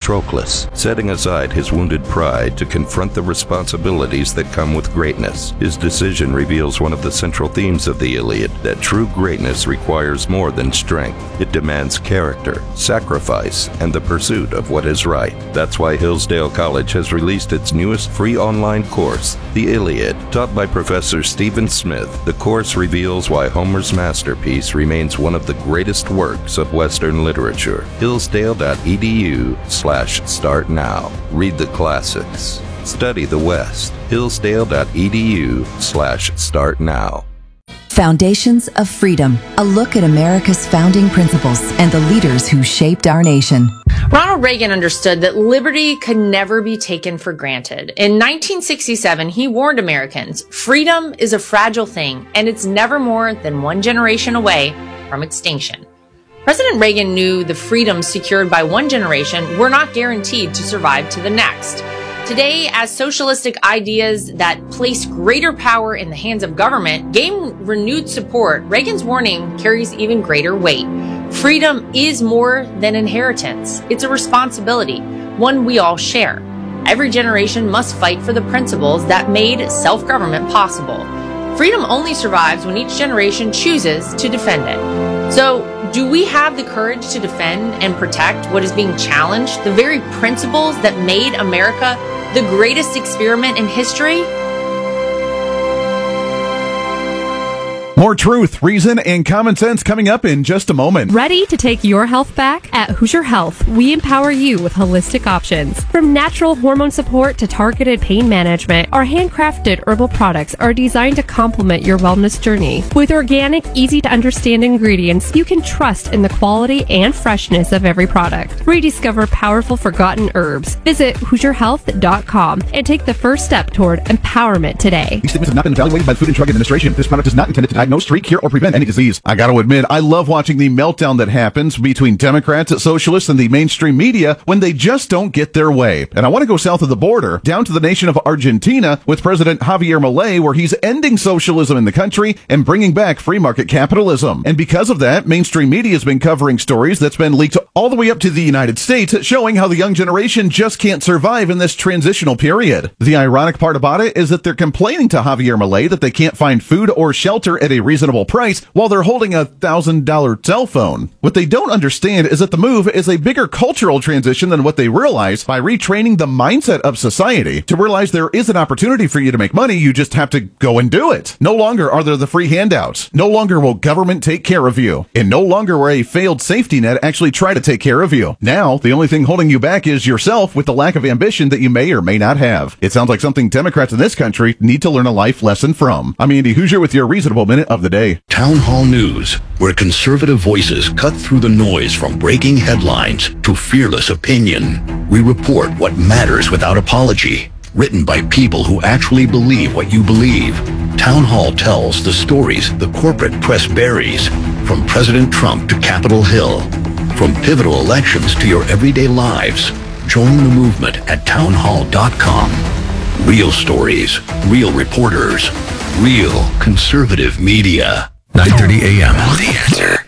Patroclus, setting aside his wounded pride to confront the responsibilities that come with greatness. His decision reveals one of the central themes of the Iliad, that true greatness requires more than strength. It demands character, sacrifice, and the pursuit of what is right. That's why Hillsdale College has released its newest free online course, The Iliad. Taught by Professor Stephen Smith, the course reveals why Homer's masterpiece remains one of the greatest works of Western literature. Hillsdale.edu/start now. Read the classics. Study the West. Hillsdale.edu/start now. Foundations of Freedom, a look at America's founding principles and the leaders who shaped our nation. Ronald Reagan understood that liberty could never be taken for granted. In 1967, he warned Americans, freedom is a fragile thing, and it's never more than one generation away from extinction. President Reagan knew the freedoms secured by one generation were not guaranteed to survive to the next. Today, as socialistic ideas that place greater power in the hands of government gain renewed support, Reagan's warning carries even greater weight. Freedom is more than inheritance. It's a responsibility, one we all share. Every generation must fight for the principles that made self-government possible. Freedom only survives when each generation chooses to defend it. So, do we have the courage to defend and protect what is being challenged, the very principles that made America the greatest experiment in history? More truth, reason, and common sense coming up in just a moment. Ready to take your health back? At Hoosier Health, we empower you with holistic options. From natural hormone support to targeted pain management, our handcrafted herbal products are designed to complement your wellness journey. With organic, easy-to-understand ingredients, you can trust in the quality and freshness of every product. Rediscover powerful forgotten herbs. Visit HoosierHealth.com and take the first step toward empowerment today. These statements have not been evaluated by the Food and Drug Administration. This product is not intended to diagnose, treat, cure, or prevent any disease. I gotta admit, I love watching the meltdown that happens between Democrats, socialists, and the mainstream media when they just don't get their way. And I want to go south of the border, down to the nation of Argentina, with President Javier Milei, where he's ending socialism in the country and bringing back free market capitalism. And because of that, mainstream media has been covering stories that's been leaked all the way up to the United States, showing how the young generation just can't survive in this transitional period. The ironic part about it is that they're complaining to Javier Milei that they can't find food or shelter at a reasonable price while they're holding a $1,000 cell phone. What they don't understand is that the move is a bigger cultural transition than what they realize by retraining the mindset of society to realize there is an opportunity for you to make money, you just have to go and do it. No longer are there the free handouts. No longer will government take care of you. And no longer will a failed safety net actually try to take care of you. Now, the only thing holding you back is yourself with the lack of ambition that you may or may not have. It sounds like something Democrats in this country need to learn a life lesson from. I'm Andy Hoosier with your Reasonable Minute of the day. Town Hall News, where conservative voices cut through the noise from breaking headlines to fearless opinion. We report what matters without apology. Written by people who actually believe what you believe. Town Hall tells the stories the corporate press buries, from President Trump to Capitol Hill, from pivotal elections to your everyday lives. Join the movement at townhall.com. Real stories, real reporters, real conservative media. 9:30 a.m. The Answer.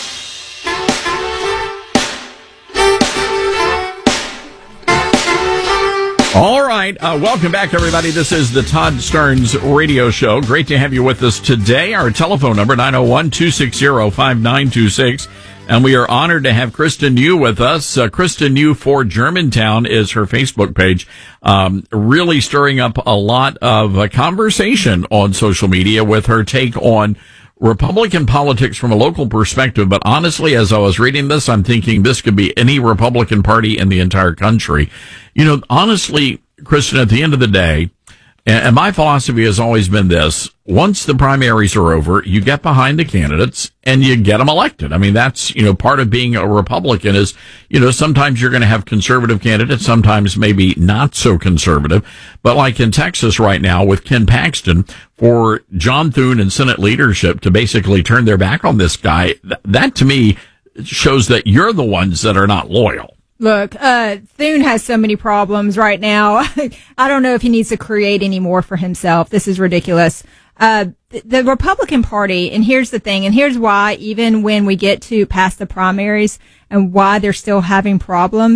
All right. Welcome back, everybody. This is the Todd Starnes Radio Show. Great to have you with us today. Our telephone number, 901-260-5926. And we are honored to have Kristen Yu with us. Kristen Yu for Germantown is her Facebook page. Really stirring up a lot of conversation on social media with her take on Republican politics from a local perspective. But honestly, as I was reading this, I'm thinking this could be any Republican Party in the entire country. You know, honestly, Kristen, at the end of the day, and my philosophy has always been this: once the primaries are over, you get behind the candidates and you get them elected. I mean, that's, you know, part of being a Republican is, you know, sometimes you're going to have conservative candidates, sometimes maybe not so conservative. But like in Texas right now with Ken Paxton, for John Thune and Senate leadership to basically turn their back on this guy, that to me shows that you're the ones that are not loyal. Look, Thune has so many problems right now. I don't know if he needs to create any more for himself. This is ridiculous. The Republican Party, and here's the thing, and here's why, even when we get to past the primaries and why they're still having problems,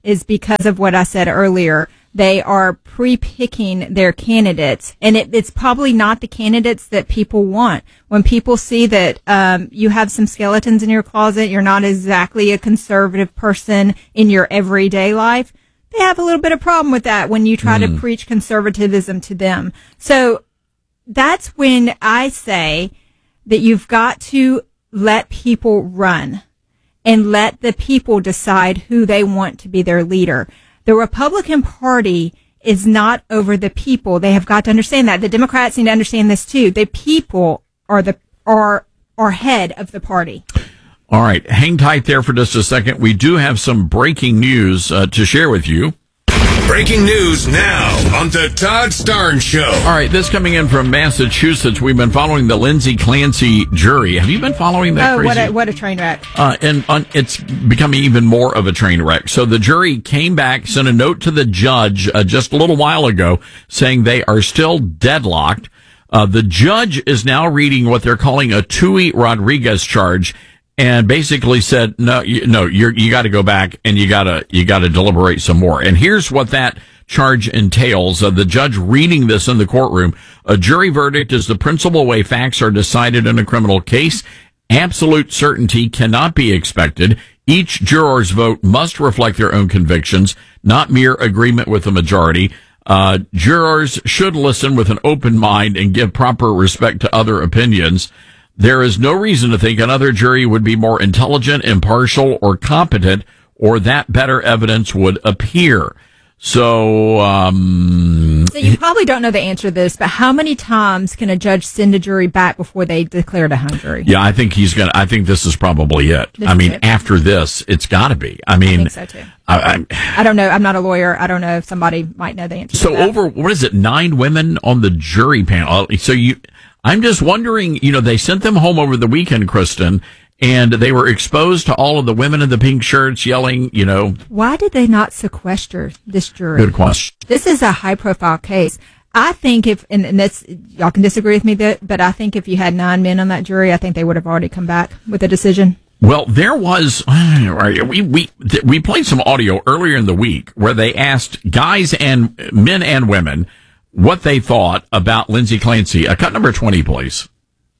is because of what I said earlier. They are pre-picking their candidates, and it's probably not the candidates that people want. When people see that you have some skeletons in your closet, you're not exactly a conservative person in your everyday life, they have a little bit of problem with that when you try to preach conservatism to them. So that's when I say that you've got to let people run and let the people decide who they want to be their leader. The Republican Party is not over the people. They have got to understand that. The Democrats need to understand this too. The people are head of the party. All right. Hang tight there for just a second. We do have some breaking news to share with you. Breaking news now on the Todd Starnes Show. All right, this coming in from Massachusetts. We've been following the Lindsay Clancy jury. Have you been following that? Oh, what a train wreck! It's becoming even more of a train wreck. So the jury came back, sent a note to the judge just a little while ago, saying they are still deadlocked. The judge is now reading what they're calling a Tui Rodriguez charge, and basically said, you got to go back and you got to deliberate some more. And here's what that charge entails. The judge reading this in the courtroom: a jury verdict is the principal way facts are decided in a criminal case. Absolute certainty cannot be expected. Each juror's vote must reflect their own convictions, not mere agreement with the majority. Jurors should listen with an open mind and give proper respect to other opinions. There is no reason to think another jury would be more intelligent, impartial, or competent, or that better evidence would appear. So you probably don't know the answer to this, but how many times can a judge send a jury back before they declared a hung jury? Yeah, I think I think this is probably it. After this, it's got to be. I think so too. I don't know. I'm not a lawyer. I don't know if somebody might know the answer to that. So over, 9 women on the jury panel. So I'm just wondering, they sent them home over the weekend, Kristen, and they were exposed to all of the women in the pink shirts yelling, Why did they not sequester this jury? Good question. This is a high-profile case. I think and that's, y'all can disagree with me, but I think if you had 9 men on that jury, I think they would have already come back with a decision. Well, there was, we played some audio earlier in the week where they asked guys and men and women what they thought about Lindsay Clancy. Cut number 20, please.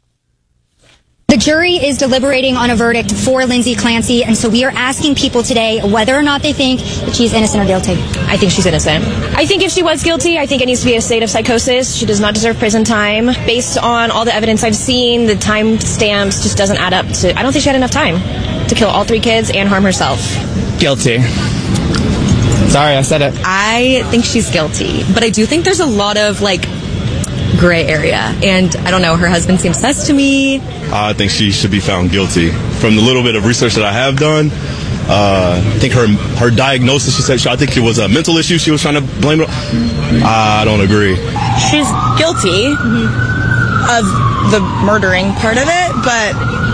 The jury is deliberating on a verdict for Lindsay Clancy, and so we are asking people today whether or not they think that she's innocent or guilty. I think she's innocent. I think if she was guilty, I think it needs to be a state of psychosis. She does not deserve prison time. Based on all the evidence I've seen, the time stamps just doesn't add up to... I don't think she had enough time to kill all 3 kids and harm herself. Guilty. Sorry, I said it. I think she's guilty, but I do think there's a lot of, gray area, and I don't know, her husband seems sus to me. I think she should be found guilty. From the little bit of research that I have done, I think her diagnosis, she said, I think it was a mental issue she was trying to blame it on. I don't agree. She's guilty of the murdering part of it, but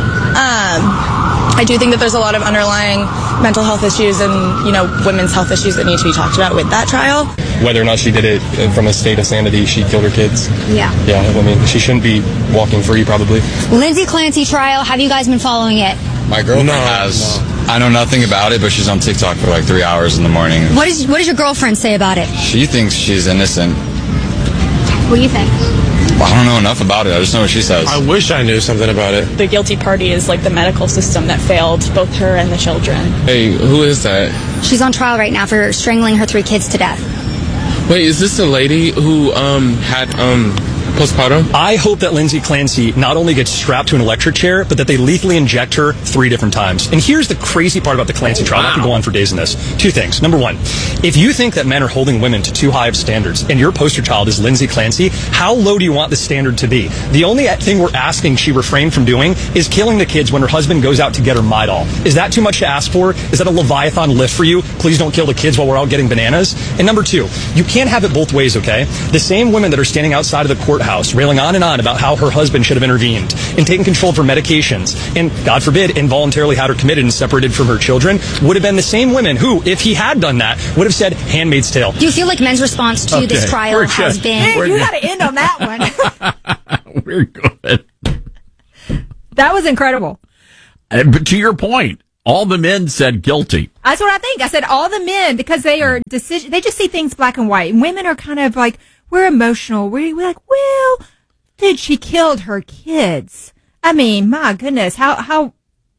I do think that there's a lot of underlying mental health issues and, women's health issues that need to be talked about with that trial. Whether or not she did it from a state of sanity, she killed her kids. Yeah. Yeah, she shouldn't be walking free, probably. Lindsay Clancy trial, have you guys been following it? My girlfriend has. I know nothing about it, but she's on TikTok for 3 hours in the morning. What does your girlfriend say about it? She thinks she's innocent. What do you think? Well, I don't know enough about it. I just know what she says. I wish I knew something about it. The guilty party is the medical system that failed both her and the children. Hey, who is that? She's on trial right now for strangling her 3 kids to death. Wait, is this the lady who had postpartum? I hope that Lindsay Clancy not only gets strapped to an electric chair, but that they lethally inject her 3 different times. And here's the crazy part about the Clancy trial. I could go on for days on this. 2 things. Number 1, if you think that men are holding women to too high of standards, and your poster child is Lindsay Clancy, how low do you want the standard to be? The only thing we're asking she refrain from doing is killing the kids when her husband goes out to get her Midol. Is that too much to ask for? Is that a Leviathan lift for you? Please don't kill the kids while we're out getting bananas. And number 2, you can't have it both ways, okay? The same women that are standing outside of the courthouse railing on and on about how her husband should have intervened and taken control of her medications and, God forbid, involuntarily had her committed and separated from her children would have been the same women who, if he had done that, would have said Handmaid's Tale. Do you feel like men's response to this trial has been... You got to end on that one. We're good. That was incredible. But to your point, all the men said guilty. That's what I think. I said all the men, because they are they just see things black and white. And women are kind of like, we're emotional. We're like, well, dude, she killed her kids. I mean, my goodness, how,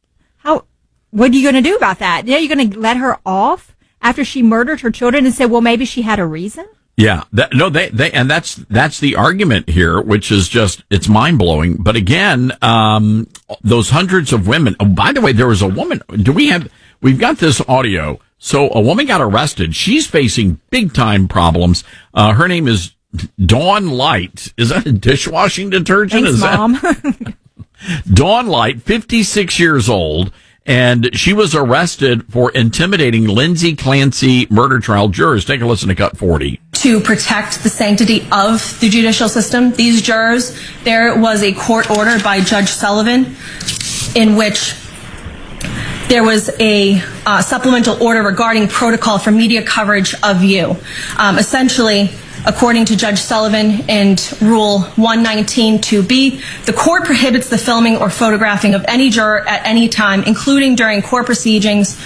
what are you going to do about that? You're going to let her off after she murdered her children and say, well, maybe she had a reason? Yeah, and that's the argument here, which is just, it's mind blowing. But again, those hundreds of women. Oh, by the way, there was a woman. We've got this audio. So a woman got arrested. She's facing big time problems. Her name is Dawn Light. Is that a dishwashing detergent? Thanks, Mom. Dawn Light, 56 years old. And she was arrested for intimidating Lindsay Clancy murder trial jurors. Take a listen to Cut 40. To protect the sanctity of the judicial system, these jurors, there was a court order by Judge Sullivan in which there was a supplemental order regarding protocol for media coverage of you. Essentially, according to Judge Sullivan and Rule 119(2)(b), the court prohibits the filming or photographing of any juror at any time, including during court proceedings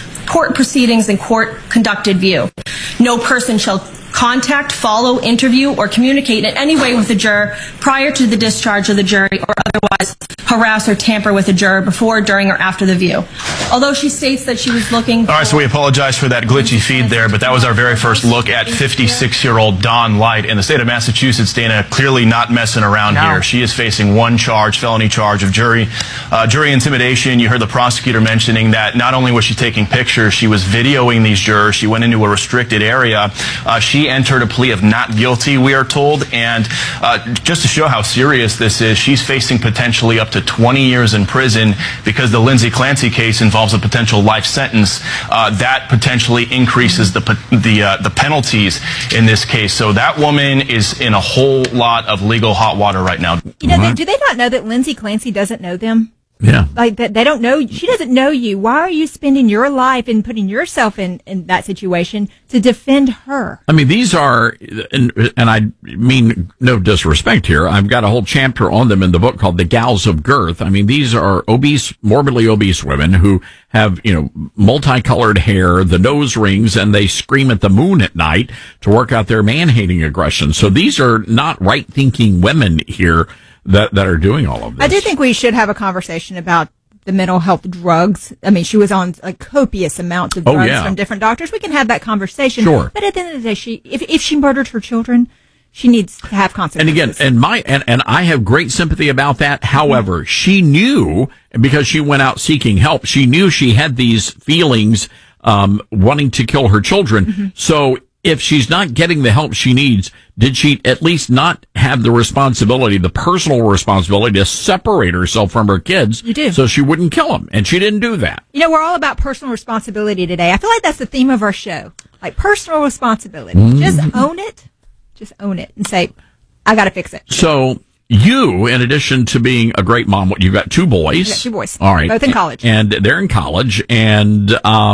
and court-conducted view. No person shall contact, follow, interview, or communicate in any way with the juror prior to the discharge of the jury or otherwise harass or tamper with the juror before, during, or after the view. Although she states that she was looking... All right, so we apologize for that glitchy feed there, but that was our very first look at 56-year-old Dawn Light. In the state of Massachusetts, Dana, clearly not messing around here. She is facing one charge, felony charge of jury intimidation. You heard the prosecutor mentioning that not only was she taking pictures, she was videoing these jurors. She went into a restricted area. She entered a plea of not guilty, we are told, and just to show how serious this is, she's facing potentially up to 20 years in prison because the Lindsay Clancy case involves a potential life sentence. That potentially increases the penalties in this case. So that woman is in a whole lot of legal hot water right now. You know, do they not know that Lindsay Clancy doesn't know them? Yeah. Like that, they don't know. She doesn't know you. Why are you spending your life and putting yourself in that situation to defend her? I mean, these are, and I mean no disrespect here. I've got a whole chapter on them in the book called The Gals of Girth. I mean, these are obese, morbidly obese women who have, multicolored hair, the nose rings, and they scream at the moon at night to work out their man-hating aggression. So these are not right-thinking women here that are doing all of this. I do think we should have a conversation about the mental health drugs. I mean, she was on copious amounts of drugs from different doctors. We can have that conversation. Sure. But at the end of the day, if she murdered her children, she needs to have consequences. And again, and I have great sympathy about that. However, she knew, because she went out seeking help, she knew she had these feelings, wanting to kill her children. Mm-hmm. So if she's not getting the help she needs, did she at least not have the responsibility, the personal responsibility to separate herself from her kids so she wouldn't kill them? And she didn't do that. We're all about personal responsibility today. I feel like that's the theme of our show. Like personal responsibility. Mm-hmm. Just own it. Just own it and say, I got to fix it. So you, in addition to being a great mom, you've got two boys. I've got two boys. All right. Both in college. And they're in college. And,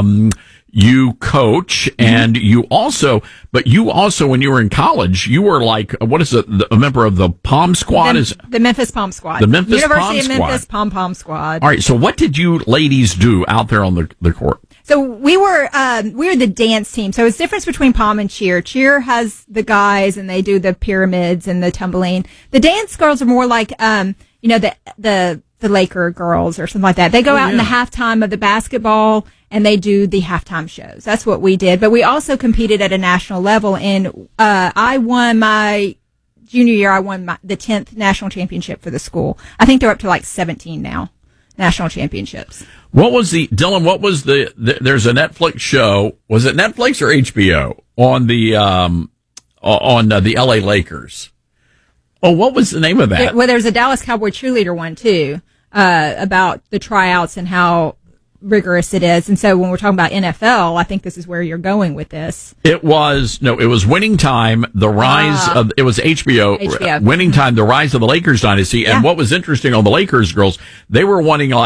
you coach, and you also, when you were in college, you were like, what is it, a member of the Pom Squad? The Memphis Pom Squad. The Memphis University Pom of Memphis Squad. Pom Squad. All right, so what did you ladies do out there on the court? So we were the dance team. So it's difference between pom and cheer. Cheer has the guys and they do the pyramids and the tumbling. The dance girls are more like, the Laker girls or something like that. They go out in the halftime of the basketball and they do the halftime shows. That's what we did. But we also competed at a national level, and I won my junior year. I won the 10th national championship for the school. I think they're up to like 17 now, national championships. What was Dylan, what was there's a Netflix show, was it Netflix or HBO, on the LA Lakers? Oh, what was the name of that? Well, there's a Dallas Cowboy cheerleader one too, about the tryouts and how rigorous it is. And so when we're talking about NFL, I think this is where you're going with this. It was Winning Time, the rise of, it was HBO. Winning Time, the rise of the Lakers dynasty. And what was interesting on the Lakers girls, they were wanting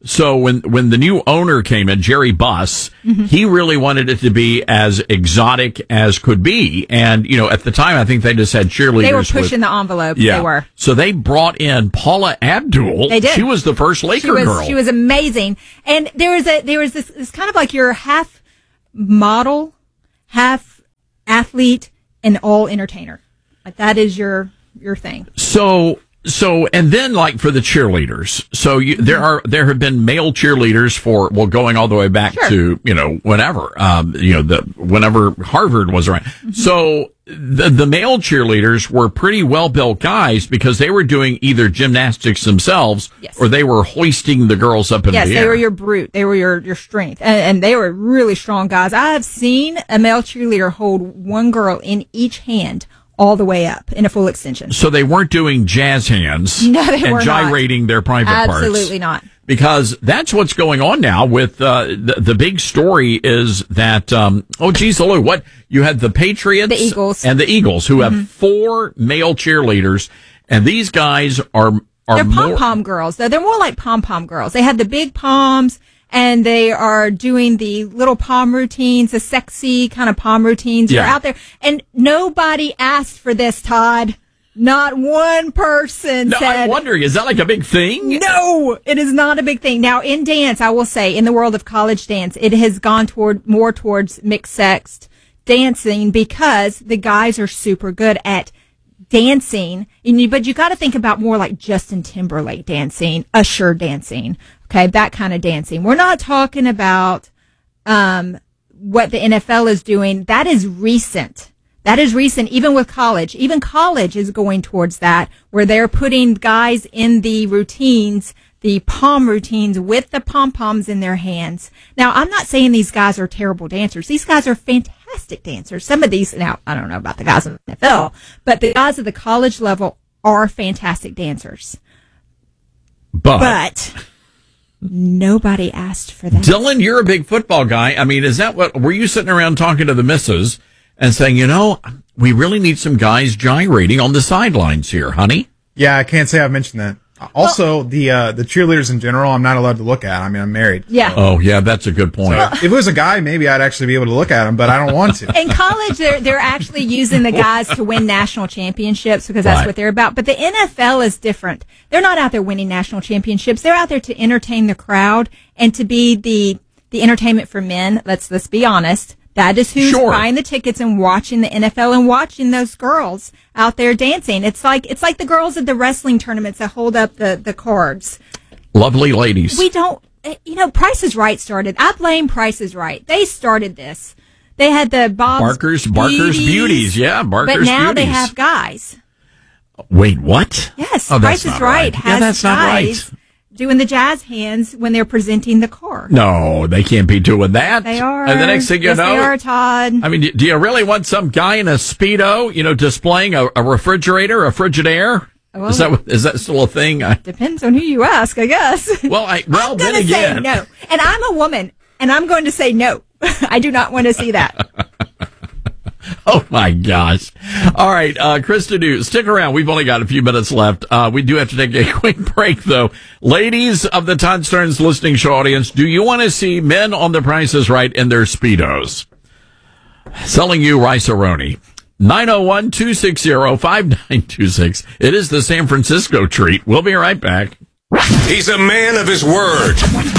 So when the new owner came in, Jerry Buss, he really wanted it to be as exotic as could be. And, at the time, I think they just had cheerleaders. They were pushing the envelope. Yeah. They were. So they brought in Paula Abdul. They did. She was the first Laker girl. She was amazing. And there was this kind of like you're half model, half athlete, and all entertainer. Like that is your thing. So, and then like for the cheerleaders, so there have been male cheerleaders going all the way back to, whenever, whenever Harvard was around. So the male cheerleaders were pretty well-built guys because they were doing either gymnastics themselves or they were hoisting the girls up in the air. Yes, they were your brute. They were your strength. And they were really strong guys. I have seen a male cheerleader hold one girl in each hand all the way up in a full extension. So they weren't doing jazz hands no, they were gyrating their private parts. Absolutely not. Because that's what's going on now with the big story is that, what? You had the Patriots and the Eagles who have 4 male cheerleaders, and these guys are they're pom-pom girls. They're more like pom-pom girls. They have the big poms, and they are doing the little palm routines, the sexy kind of palm routines. They're out there. And nobody asked for this, Todd. Not one person said. I'm wondering, is that like a big thing? No, it is not a big thing. Now, in dance, I will say, in the world of college dance, it has gone more towards mixed-sex dancing because the guys are super good at dancing. But you got to think about more like Justin Timberlake dancing, Usher dancing. Okay, that kind of dancing. We're not talking about what the NFL is doing. That is recent. That is recent, even with college. Even college is going towards that, where they're putting guys in the routines, the palm routines with the pom-poms in their hands. Now, I'm not saying these guys are terrible dancers. These guys are fantastic dancers. Some of these, now, I don't know about the guys in the NFL, but the guys at the college level are fantastic dancers. But nobody asked for that. Dylan, you're a big football guy. I mean, were you sitting around talking to the missus and saying, we really need some guys gyrating on the sidelines here, honey? Yeah, I can't say I've mentioned that. Also, the cheerleaders in general, I'm not allowed to look at. I mean, I'm married. Yeah. Oh, yeah, that's a good point. So, if it was a guy, maybe I'd actually be able to look at him, but I don't want to. In college, they're actually using the guys to win national championships because that's what they're about. But the NFL is different. They're not out there winning national championships. They're out there to entertain the crowd and to be the entertainment for men. Let's be honest. That is who's buying the tickets and watching the NFL and watching those girls out there dancing. It's like the girls at the wrestling tournaments that hold up the cards. Lovely ladies. We don't, Price is Right started. I blame Price is Right. They started this. They had the Barker's Beauties. Yeah, Barker's Beauties. But now they have guys. Wait, what? Yes, oh, Price is Right has that's guys. Not right. Doing the jazz hands when they're presenting the car. No, they can't be doing that. They are. And the next thing you know, they are, Todd. I mean, do you really want some guy in a Speedo, displaying a refrigerator, a Frigidaire? Well, is that still a thing? Depends on who you ask, I guess. Well, I'm then again, say no, and I'm a woman, and I'm going to say no. I do not want to see that. Oh, my gosh. All right, Kristen New, stick around. We've only got a few minutes left. We do have to take a quick break, though. Ladies of the Todd Stearns Listening Show audience, do you want to see men on The Price is Right in their Speedos? Selling you Rice-A-Roni. 901-260-5926. It is the San Francisco treat. We'll be right back. He's a man of his word.